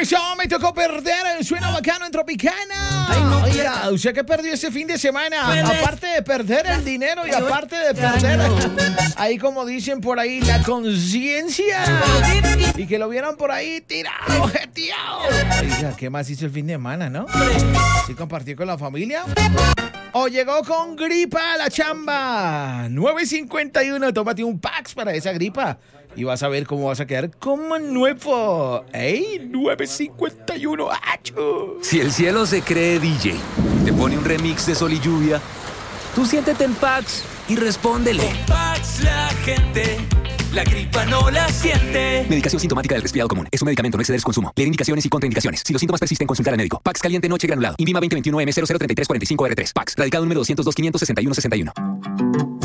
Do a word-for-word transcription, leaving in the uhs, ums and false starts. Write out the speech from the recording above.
eso me tocó perder el sueno bacano en Tropicana. Ay, no, Oiga, usted que perdió ese fin de semana, Pues, aparte de perder el dinero y aparte de perder, ahí como dicen por ahí, la conciencia. Y que lo vieron por ahí tirado, jeteado. Oiga, ¿qué más hizo el fin de semana, no? ¿Sí compartió con la familia? ¿O llegó con gripa a la chamba? nueve cincuenta y uno, tómate un Pax para esa gripa. Y vas a ver cómo vas a quedar como nuevo. ¡Ey! nueve cincuenta y uno, ¡achu! Si el cielo se cree D J, te pone un remix de Sol y Lluvia, tú siéntete en Pax y respóndele. Con Pax la gente, la gripa no la siente. Medicación sintomática del resfriado común. Es un medicamento, no exceder su consumo. Leer indicaciones y contraindicaciones. Si los síntomas persisten, consultar al médico. Pax caliente noche granulado. Invima veinte veintiuno M cero cero treinta y tres cuarenta y cinco R tres. Pax. Radicado número doscientos dos, quinientos sesenta y uno sesenta y uno.